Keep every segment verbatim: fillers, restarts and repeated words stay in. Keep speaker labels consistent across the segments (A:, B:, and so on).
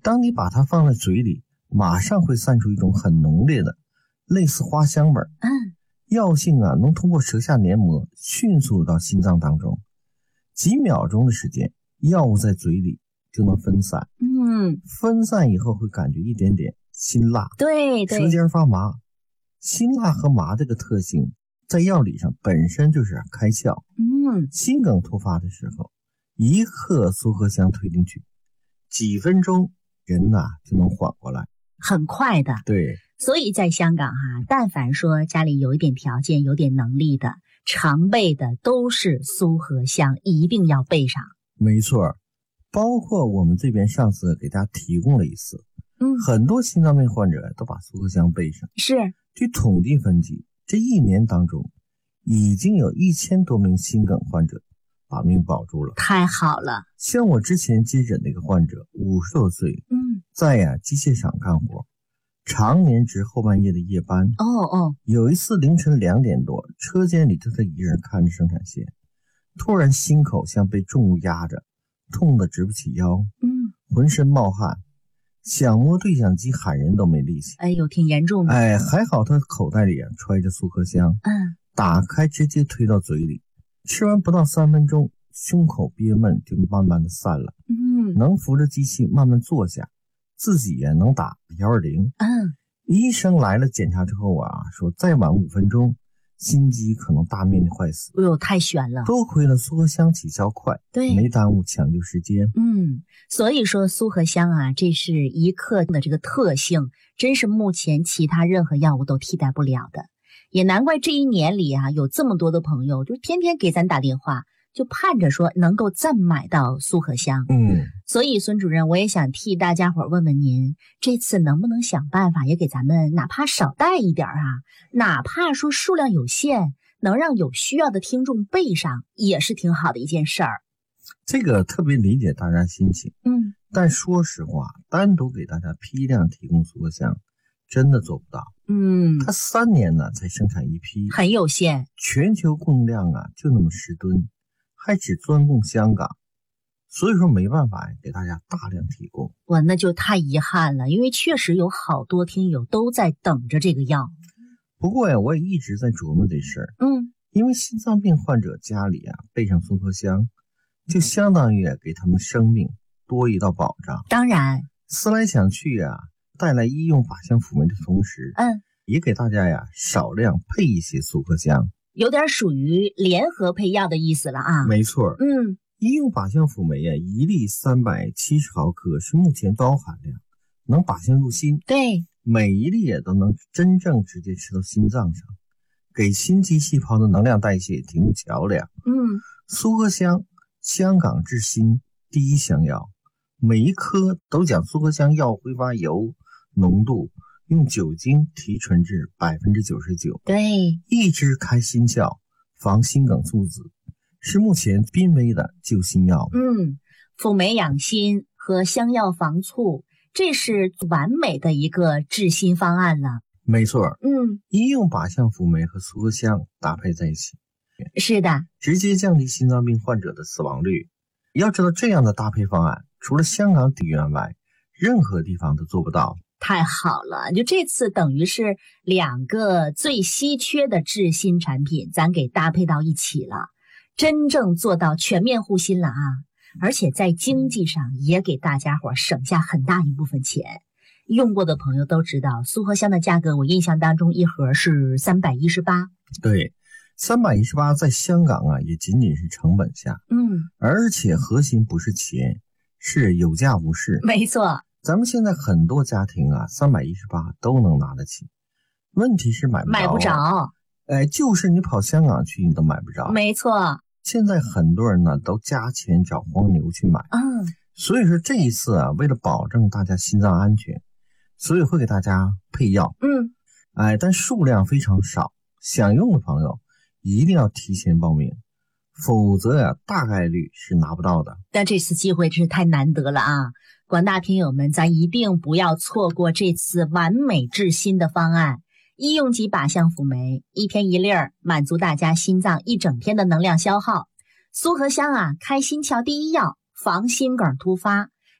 A: 当你把它放在嘴里，马上会散出一种很浓烈的类似花香味。
B: 嗯，
A: 药性啊，能通过舌下黏膜迅速到心脏当中，几秒钟的时间，药物在嘴里就能分散。
B: 嗯，
A: 分散以后会感觉一点点辛辣，
B: 对对，
A: 舌尖发麻。辛辣和麻这个特性在药理上本身就是开窍。
B: 嗯，
A: 心梗突发的时候，一克苏合香推进去，几分钟人呐、啊、就能缓过来，
B: 很快的。
A: 对，
B: 所以在香港哈、啊，但凡说家里有一点条件、有点能力的，常备的都是苏合香，一定要备上。
A: 没错，包括我们这边上次给大家提供了一次，
B: 嗯，
A: 很多心脏病患者都把苏合香备上。
B: 是，
A: 据统计分析，这一年当中，已经有一千多名心梗患者把命保住了。
B: 太好了。
A: 像我之前接诊的一个患者，五十多岁，
B: 嗯，
A: 在呀、啊、机械厂干活，常年值后半夜的夜班。
B: 哦哦，
A: 有一次凌晨两点多，车间里就他一个人看着生产线，突然心口像被重物压着，痛得直不起腰，
B: 嗯，
A: 浑身冒汗，想摸对讲机喊人都没力气。
B: 哎呦，挺严重的。
A: 哎，还好他口袋里啊揣着苏合香，
B: 嗯，
A: 打开直接推到嘴里，吃完不到三分钟，胸口憋闷就慢慢的散了。
B: 嗯，
A: 能扶着机器慢慢坐下，自己也能打一二零。
B: 嗯，
A: 医生来了检查之后啊，说再晚五分钟，心肌可能大面积坏死。
B: 哎呦，太悬了。
A: 多亏了苏合香起效快，
B: 对，
A: 没耽误抢救时间。
B: 嗯，所以说苏合香啊，这是一克的这个特性，真是目前其他任何药物都替代不了的。也难怪这一年里啊，有这么多的朋友就天天给咱打电话，就盼着说能够再买到苏合香。
A: 嗯，
B: 所以孙主任，我也想替大家伙问问您，这次能不能想办法也给咱们哪怕少带一点啊，哪怕说数量有限，能让有需要的听众备上，也是挺好的一件事儿。
A: 这个特别理解大家心情。
B: 嗯，
A: 但说实话，单独给大家批量提供苏合香真的做不到。
B: 嗯，
A: 它三年呢才生产一批，
B: 很有限，
A: 全球供应量啊就那么十吨，还只专供香港，所以说没办法给大家大量提供。
B: 我那就太遗憾了，因为确实有好多听友都在等着这个药。
A: 不过呀，我也一直在琢磨这事儿。
B: 嗯，
A: 因为心脏病患者家里啊备上苏合香，就相当于给他们生命多一道保障。
B: 当然，
A: 思来想去啊，带来医用靶向辅酶的同时，
B: 嗯，
A: 也给大家呀少量配一些苏合香，
B: 有点属于联合配药的意思了啊。
A: 没错，
B: 嗯，
A: 医用靶向辅酶啊，一粒三百七十毫克是目前高含量，能靶向入心。
B: 对，
A: 每一粒也都能真正直接吃到心脏上，给心肌细胞的能量代谢提供桥梁。
B: 嗯，
A: 苏合香，香港治心第一香药，每一颗都将苏合香药挥发油浓度用酒精提纯至 百分之九十九，
B: 对，
A: 一支开心窍，防心梗猝死，是目前濒危的救心药。
B: 嗯，辅酶养心和香药防猝，这是完美的一个治心方案了。
A: 没错，
B: 嗯，
A: 医用靶向辅酶和苏合香搭配在一起，
B: 是的，
A: 直接降低心脏病患者的死亡率。要知道，这样的搭配方案，除了香港底院外，任何地方都做不到。
B: 太好了，就这次等于是两个最稀缺的治心产品，咱给搭配到一起了，真正做到全面护心了啊！而且在经济上也给大家伙省下很大一部分钱。用过的朋友都知道，苏合香的价格，我印象当中一盒是三百一十八。
A: 对，三百一十八在香港啊，也仅仅是成本价。
B: 嗯，
A: 而且核心不是钱，是有价无市。
B: 没错，
A: 咱们现在很多家庭啊，三百一十八都能拿得起，问题是买不着。
B: 买不着。
A: 哎，就是你跑香港去，你都买不着。
B: 没错。
A: 现在很多人呢都加钱找黄牛去买。
B: 嗯，
A: 所以说这一次啊，为了保证大家心脏安全，所以会给大家配药。
B: 嗯，
A: 哎，但数量非常少，想用的朋友一定要提前报名，否则呀、啊，大概率是拿不到的。
B: 但这次机会真是太难得了啊！广大听友们，咱一定不要错过这次完美治心的方案。医用级靶向辅酶，一天一粒儿，满足大家心脏一整天的能量消耗。苏合香啊，开心窍第一药，防心梗突发，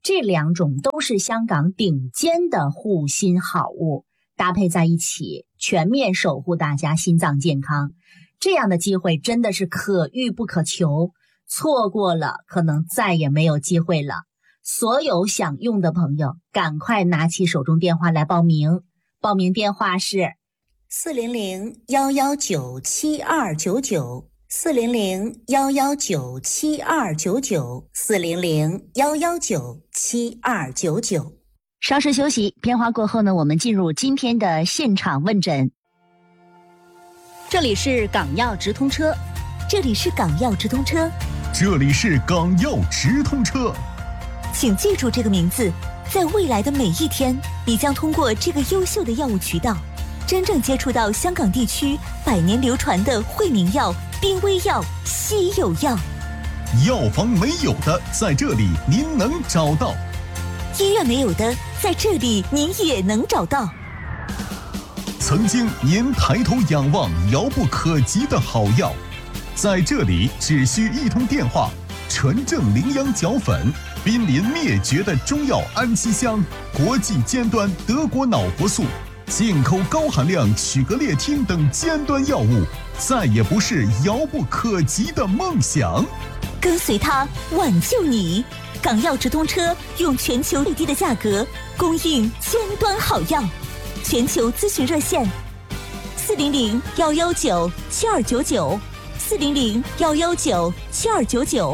B: 这两种都是香港顶尖的护心好物，搭配在一起，全面守护大家心脏健康。这样的机会真的是可遇不可求，错过了可能再也没有机会了。所有想用的朋友，赶快拿起手中电话来报名。报名电话是四零零幺幺九七二九九，四零零幺幺九七二九九，四零零幺幺九七二九九。稍事休息，片花过后呢，我们进入今天的现场问诊。这里是港药直通车，
C: 这里是港药直通车，
D: 这里是港药直通车。
C: 请记住这个名字，在未来的每一天，你将通过这个优秀的药物渠道，真正接触到香港地区百年流传的惠民药、濒危药、稀有药。
D: 药房没有的，在这里您能找到；
C: 医院没有的，在这里您也能找到。
D: 曾经您抬头仰望遥不可及的好药，在这里只需一通电话，纯正羚羊角粉，濒临灭绝的中药安息香，国际尖端德国脑活素，进口高含量曲格列汀等尖端药物，再也不是遥不可及的梦想。
C: 跟随它，挽救你。港药直通车用全球最低的价格供应尖端好药，全球咨询热线四零零幺幺九七二九九，四零零幺幺九七二九九。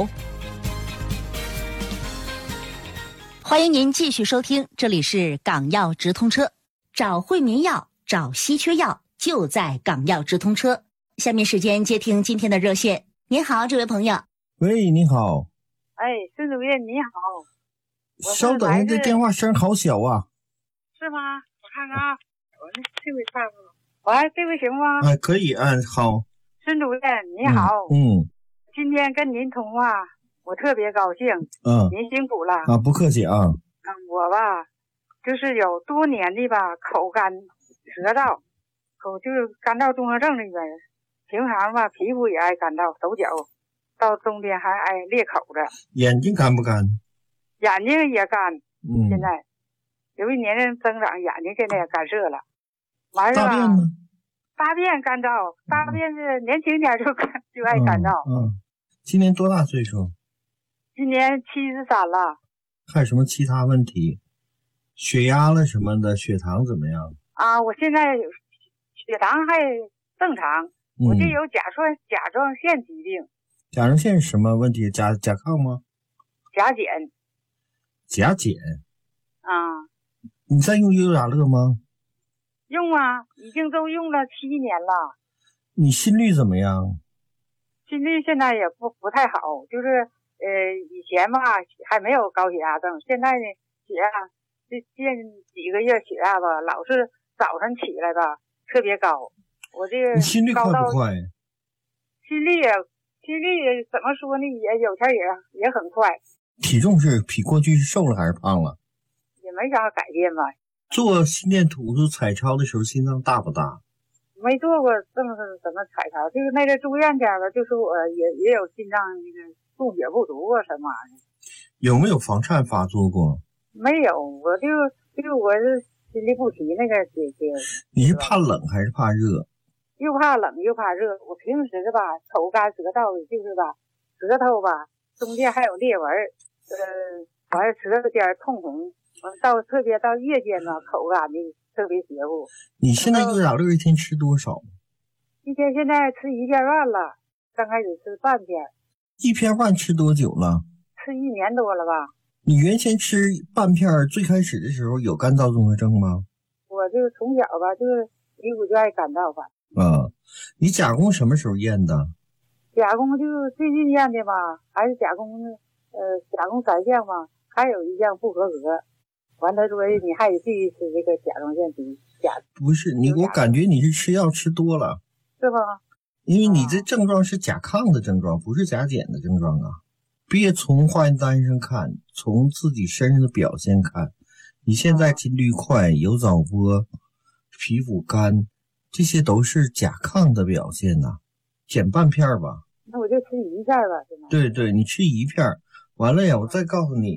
B: 欢迎您继续收听，这里是港药直通车，找惠民药，找稀缺药，就在港药直通车。下面时间接听今天的热线。您好，这位朋友。
A: 喂，你好。
E: 哎，孙主任你好。
A: 稍等，这电话声好小啊。
E: 是吗？我看看啊，我那这位大夫，喂，这位行吗？
A: 哎，可以，嗯，好。
E: 孙主任你好。
A: 嗯。嗯
E: 今天跟您通话，我特别高兴。
A: 嗯。
E: 您辛苦了。
A: 啊，不客气啊。
E: 嗯，我吧，就是有多年的吧，口干舌燥，口就是干燥综合症里边，平常吧皮肤也爱干燥，手脚到冬天还爱裂口子。
A: 眼睛干不干？
E: 眼睛也干。
A: 嗯。
E: 现在由于年龄增长，眼睛现在也干涩了。完了吧？
A: 大便呢？
E: 大便干燥，大便是年轻点就干就爱干燥。
A: 嗯。嗯，今年多大岁数？
E: 今年七十三了。
A: 还有什么其他问题？血压了什么的，血糖怎么样？
E: 啊，我现在血糖还正常，
A: 嗯、
E: 我就有甲状甲状腺疾病。
A: 甲状腺是什么问题？甲甲亢吗？
E: 甲减。
A: 甲减。
E: 啊。
A: 你在用优雅乐吗？
E: 用啊，已经都用了七年了。
A: 你心率怎么样？
E: 心率现在也不不太好，就是呃以前吧还没有高血压症，现在呢血压这近几个月血压吧老是早上起来吧特别高。我这个
A: 你心率快不快？
E: 心率也心率也怎么说呢，也有天也也很快。
A: 体重是比过去是瘦了还是胖了？
E: 也没啥改变吧。
A: 做心电图术彩超的时候心脏大不大？
E: 没做过这么怎么彩超，就是那个住院家吧，就说我也也有心脏那个供血不足啊什么玩意儿。
A: 有没有房颤发作过？
E: 没有，我就就我是心律不齐那个姐姐。
A: 你是怕冷还是怕热？
E: 又怕冷又怕热。我平时吧口干舌燥的，就是吧舌头吧中间还有裂纹，呃，完了舌头尖通红，完到特别到夜间呢口干的特别邪乎。
A: 你现在优雅乐一天吃多少？
E: 一天现在吃一片饭了，刚开始吃半片。
A: 一片饭吃多久了？
E: 吃一年多了吧。
A: 你原先吃半片，最开始的时候有干燥综合症吗？
E: 我就从小吧，就是皮肤就爱干燥吧。
A: 啊，你甲功什么时候验的？
E: 甲功就是最近验的吧，还是甲功呃甲功三项吧，还有一项不合格。完他说你还得继续吃这个甲状腺皮甲。
A: 不是你，我感觉你是吃药吃多了，
E: 是吧？
A: 因为你这症状是甲亢的症状，不是甲减的症状啊。别从化验单上看，从自己身上的表现看，你现在心率快、有早搏、皮肤干，这些都是甲亢的表现呐、啊。减半片吧。
E: 那我就吃一片吧，现在。
A: 对对，你吃一片，完了呀，我再告诉你，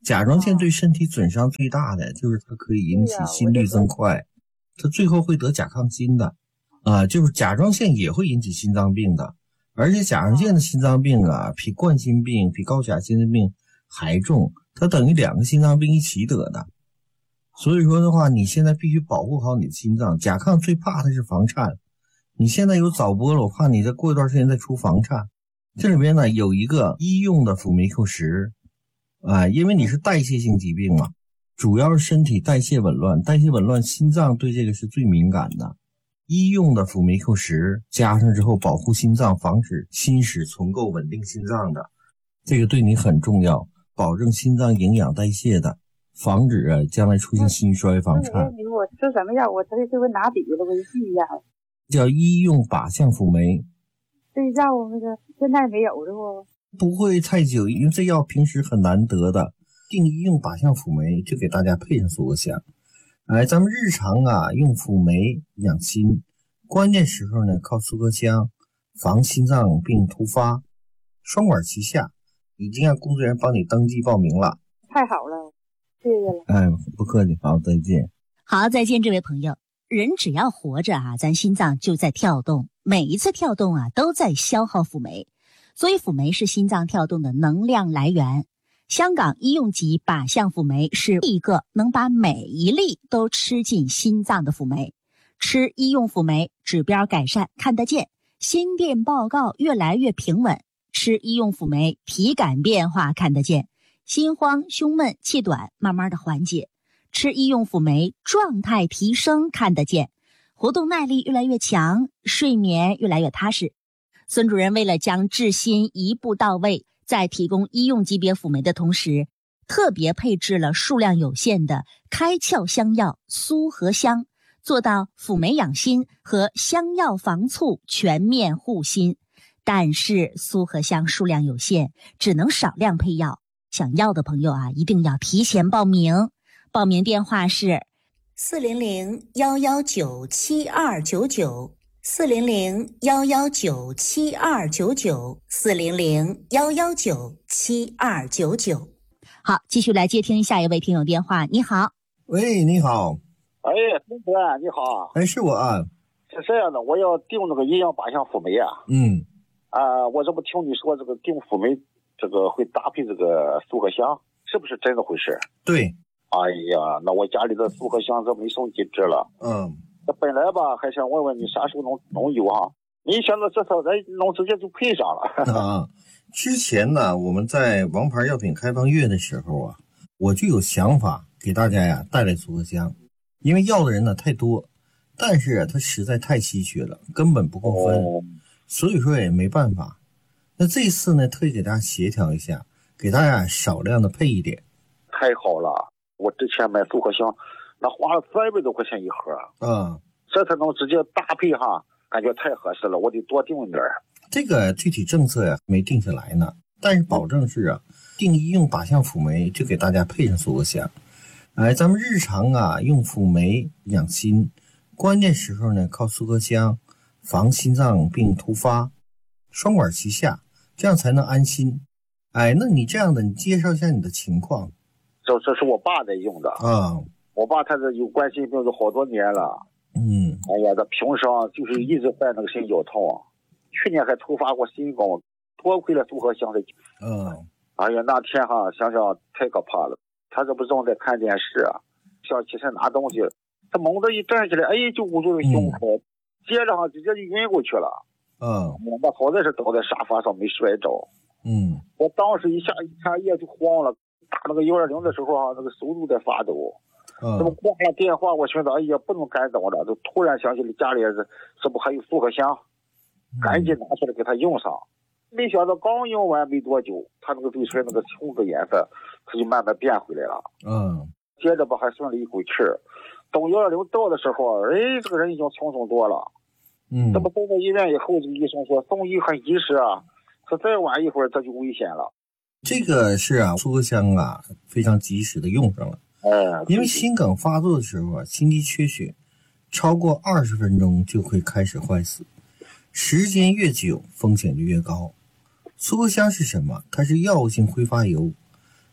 A: 甲状腺对身体损伤最大的就是它可以引起心率增快，它最后会得甲亢心的啊、呃，就是甲状腺也会引起心脏病的，而且甲状腺的心脏病啊，比冠心病、比高血压心脏病还重，它等于两个心脏病一起得的。所以说的话，你现在必须保护好你的心脏。甲亢最怕的是房颤，你现在有早搏了，我怕你再过一段时间再出房颤。这里边呢有一个医用的辅酶 Q 十。啊、呃，因为你是代谢性疾病嘛，主要是身体代谢紊乱，代谢紊乱，心脏对这个是最敏感的。医用的辅酶 Q 十加上之后，保护心脏，防止心室存够，稳定心脏的，这个对你很重要，保证心脏营养代谢的，防止啊将来出现心衰房颤。
E: 你我吃什么药？我这这回拿笔了，我就记一下。
A: 叫医用靶向辅酶。
E: 这药那个现在没有了不？
A: 不会太久，因为这药平时很难得的。定医用靶向辅酶，就给大家配上苏格香。哎，咱们日常啊用辅酶养心，关键时候呢靠苏格香，防心脏病突发，双管齐下。已经让工作人员帮你登记报名了。
E: 太好了，谢谢了。
A: 哎，不客气，好，再见。
B: 好，再见，这位朋友。人只要活着啊，咱心脏就在跳动，每一次跳动啊都在消耗辅酶。所以辅酶是心脏跳动的能量来源。香港医用级靶向辅酶是一个能把每一粒都吃进心脏的辅酶。吃医用辅酶，指标改善看得见，心电报告越来越平稳。吃医用辅酶，体感变化看得见，心慌、胸闷、气短慢慢的缓解。吃医用辅酶，状态提升看得见，活动耐力越来越强，睡眠越来越踏实。孙主任为了将治心一步到位，在提供医用级别辅酶的同时，特别配置了数量有限的开窍香药苏合香，做到辅酶养心和香药防猝全面护心。但是苏合香数量有限，只能少量配药，想要的朋友啊，一定要提前报名。报名电话是四零零幺幺九七二九九。四零零幺幺九七二九九，四零零幺幺九七二九九。好，继续来接听下一位听友电话。你好，
A: 喂，你好。
F: 哎，同学你好。
A: 哎，是我啊。
F: 是这样的，我要订那个营养靶向辅酶啊。
A: 嗯。
F: 啊、呃，我这不听你说这个订辅酶，这个会搭配这个苏合香，是不是真的回事？
A: 对。
F: 哎呀，那我家里的苏合香这没送机制了。
A: 嗯。
F: 那本来吧，还想问问你啥时候能能有啊？没想到这次咱能直接就配上了。
A: 啊，之前呢，我们在王牌药品开放月的时候啊，我就有想法给大家呀带来苏合香，因为要的人呢太多，但是它实在太稀缺了，根本不够分，哦、所以说也没办法。那这次呢，特意给大家协调一下，给大家少量的配一点。
F: 太好了，我之前买苏合香。那花了三百多块钱一盒，
A: 嗯，
F: 这才能直接搭配哈，感觉太合适了，我得多订一点。
A: 这个具体政策呀没定下来呢，但是保证是啊，定医用靶向辅酶就给大家配上苏合香。哎，咱们日常啊用辅酶养心，关键时候呢靠苏合香，防心脏病突发，双管齐下，这样才能安心。哎，那你这样的，你介绍一下你的情况。
F: 这这是我爸在用的
A: 啊。
F: 我爸他是有冠心病都好多年了，
A: 嗯，
F: 哎呀，他平常就是一直犯那个心绞痛，去年还突发过心梗，多亏了苏合香的。
A: 嗯，
F: 哎呀，那天哈想想太可怕了。他这不正在看电视啊，想起身拿东西，他猛地一站起来，哎，就捂住了胸口，嗯、接着哈直接就晕过去了。
A: 嗯，
F: 那好在是倒在沙发上没摔着。
A: 嗯，
F: 我当时一下一看夜就慌了，打那个一二零的时候哈，那个手都在发抖。
A: 嗯，
F: 这么挂了电话，我寻思哎呀不能干等了，就突然想起了家里是这不还有苏合香，赶紧拿出来给他用上。没想到刚用完没多久，他那个嘴唇那个红的颜色，他就慢慢变回来了。
A: 嗯，
F: 接着吧还顺了一口气儿。等幺二零到的时候，哎，这个人已经轻松多了。
A: 嗯，
F: 这么送到医院以后，这个医生说送医很及时啊，说再晚一会儿这就危险了。
A: 这个是啊，苏合香啊，非常及时的用上了。
F: 哎，
A: 因为心梗发作的时候啊，心肌缺血，超过二十分钟就会开始坏死，时间越久风险就越高。苏合香是什么？它是药物性挥发油，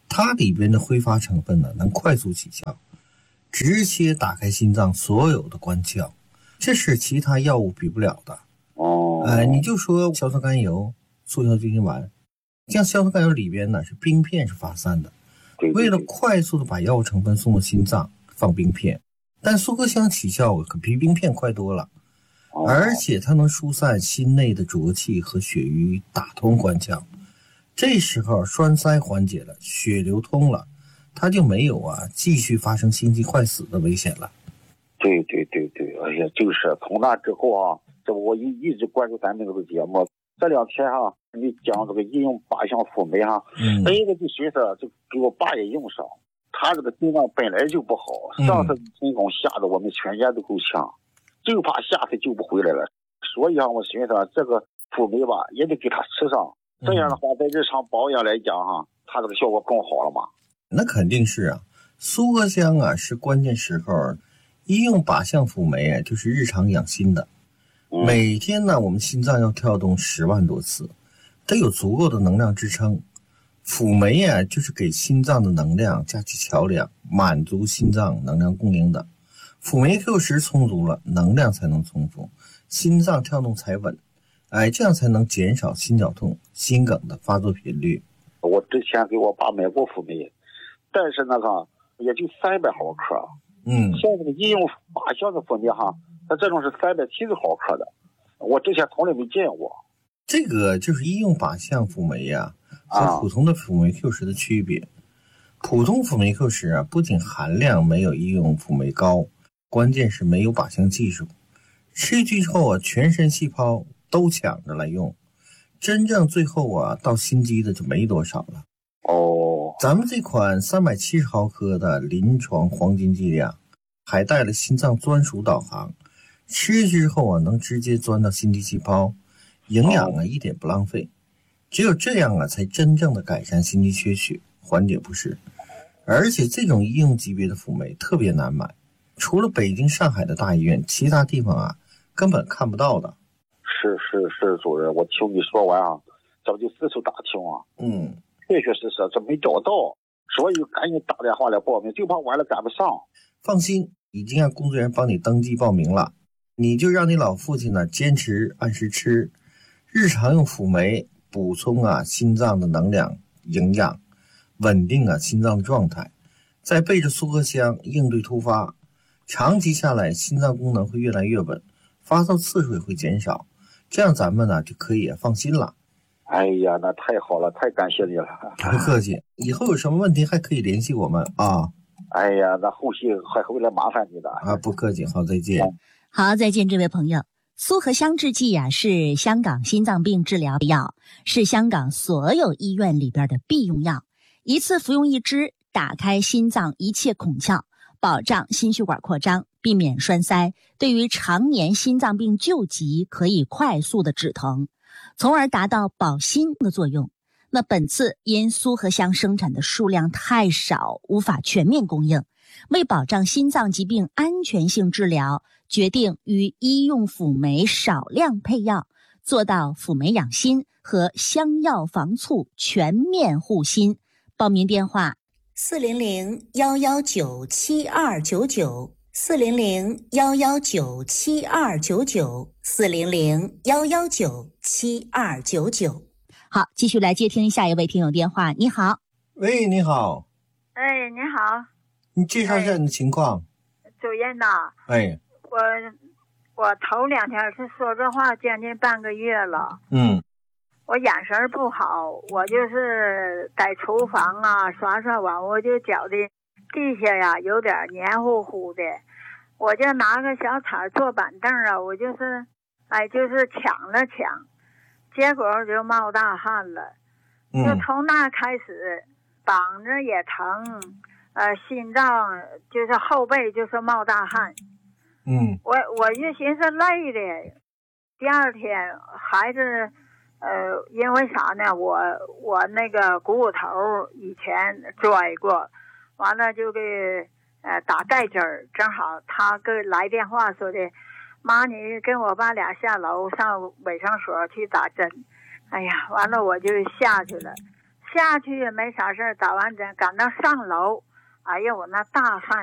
A: 它里边的挥发成分呢，能快速起效，直接打开心脏所有的关窍，这是其他药物比不了的。
F: 哦，
A: 呃，你就说硝酸甘油、速效救心丸，像硝酸甘油里边呢是冰片是发散的，
F: 对对对
A: 为了快速的把药物成分送到心脏，放冰片，但苏合香起效可比冰片快多了，
F: 哦
A: 而且它能疏散心内的浊气和血瘀，打通关窍。这时候栓塞缓解了，血流通了，它就没有啊继续发生心肌坏死的危险了。
F: 对对对对，哎呀，就是从那之后啊，这我一一直关注咱们这个节目。这两天哈、啊，你讲这个医用靶向辅酶哈、啊，
A: 嗯，
F: 哎，我就寻思就给我爸也用上。他这个心脏本来就不好，上次成功吓得我们全家都够呛，就怕下次救不回来了。所以啊，我寻思这个辅酶吧，也得给他吃上。这样的话，在日常保养来讲哈、啊，它这个效果更好了嘛。
A: 那肯定是啊，苏合香啊是关键时候，医用靶向辅酶啊就是日常养心的。
F: 嗯、
A: 每天呢，我们心脏要跳动十万多次，得有足够的能量支撑。辅酶啊，就是给心脏的能量架起桥梁，满足心脏能量供应的。辅酶 Q 十充足了，能量才能充足，心脏跳动才稳。哎，这样才能减少心绞痛、心梗的发作频率。
F: 我之前给我爸买过辅酶，但是那个也就三百毫克。
A: 嗯，
F: 像这个医用靶向的辅酶哈，它这种是三百七十毫克的，我之前从来没见过。
A: 这个就是医用靶向辅酶呀、啊、和普通的辅酶 Q 十的区别。啊、普通辅酶 Q 十啊，不仅含量没有医用辅酶高，关键是没有靶向技术。吃进去后啊，全身细胞都抢着来用，真正最后啊到心肌的就没多少了。
F: 哦，
A: 咱们这款三百七十毫克的临床黄金剂量，还带了心脏专属导航，吃之后啊能直接钻到心肌细胞，营养啊一点不浪费。只有这样啊，才真正的改善心肌缺血，缓解不适。而且这种医用级别的辅酶特别难买，除了北京、上海的大医院，其他地方啊根本看不到的。
F: 是是是，主任，我听你说完啊，这不就四处打听啊，
A: 嗯，
F: 确确实实这没找到，所以赶紧打电话来报名，就怕晚了赶不上。
A: 放心，已经让工作人员帮你登记报名了，你就让你老父亲呢坚持按时吃，日常用辅酶补充啊心脏的能量营养，稳定啊心脏的状态，再备着苏合香应对突发，长期下来心脏功能会越来越稳，发烧次数也会减少，这样咱们呢就可以放心了。
F: 哎呀，那太好了，太感谢你了。
A: 不客气，以后有什么问题还可以联系我们啊。
F: 哎呀，那后续还会来麻烦你的
A: 啊，不客气，好，再见。
B: 好，再见，这位朋友。苏合香制剂啊，是香港心脏病治疗药，是香港所有医院里边的必用药。一次服用一支，打开心脏一切孔窍，保障心血管扩张，避免栓塞，对于常年心脏病救急可以快速的止疼，从而达到保心的作用。那本次因苏合香生产的数量太少，无法全面供应，为保障心脏疾病安全性治疗，决定与医用辅酶少量配药，做到辅酶养心和香药防猝全面护心。报名电话
C: 四零零幺幺九七二九九，四零零幺幺九七二九九，四零零幺幺九七二九九。
B: 好，继续来接听下一位听友电话。你好。
A: 喂，你好。
E: 哎，你好。
A: 你介绍一下你的情况。
E: 主任呐，
A: 哎，
E: 我我头两天是说这话将近半个月了。
A: 嗯。
E: 我眼神不好，我就是在厨房啊刷刷碗，我就觉得地下呀有点黏糊糊的，我就拿个小铲坐板凳啊，我就是哎就是抢了抢，结果就冒大汗了。
A: 嗯。
E: 就从那开始，膀子也疼，呃，心脏就是后背就是冒大汗。
A: 嗯。
E: 我我就寻思累的，第二天孩子。呃，因为啥呢？我我那个股骨头以前拽过，完了就给呃打带针儿，正好他给来电话说的，妈，你跟我爸俩下楼上卫生所去打针。哎呀，完了我就下去了，
G: 下去也没啥事儿，打完针赶到上楼，哎呀，我那大汗